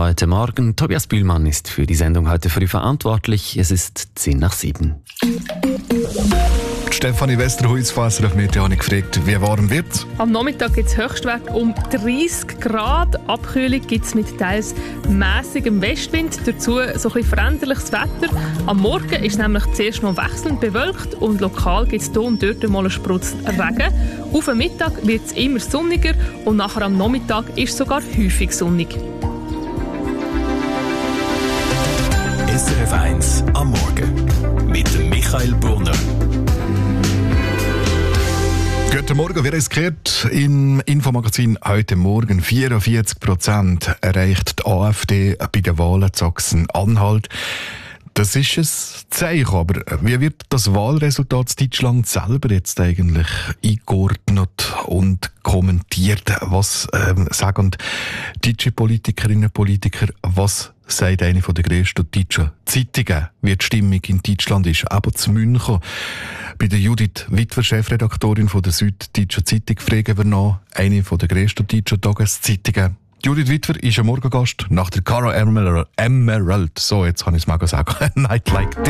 heute Morgen. Tobias Bühlmann ist für die Sendung heute früh verantwortlich. Es ist 6:10. Stefanie Westerhuis von SRF Meteo habe ich gefragt, wie warm wird's? Am Nachmittag gibt es Höchstwert um 30 Grad. Abkühlung gibt es mit teils mässigem Westwind. Dazu so ein bisschen veränderliches Wetter. Am Morgen ist es nämlich zuerst noch wechselnd bewölkt und lokal gibt es hier und dort mal einen Sprutz Regen. Auf den Mittag wird es immer sonniger und nachher am Nachmittag ist es sogar häufig sonnig. SRF 1 am Morgen mit dem Michael Brunner. Guten Morgen, wir haben es gehört im Infomagazin heute Morgen. 44% erreicht die AfD bei den Wahlen in Sachsen-Anhalt. Das ist ein Zeichen, aber wie wird das Wahlresultat in Deutschland selber jetzt eigentlich eingeordnet und kommentiert? Was sagen deutsche Politikerinnen und Politiker? Was sagt eine der grössten deutschen Zeitungen, wie die Stimmung in Deutschland ist? Aber zu München. Bei der Judith Witwer, Chefredaktorin von der Süddeutschen Zeitung, fragen wir noch eine der grössten deutschen Tageszeitungen. Judith Witwer ist ein Morgengast nach der Cara Emerald. So, jetzt kann ich es mal sagen. Night Like This.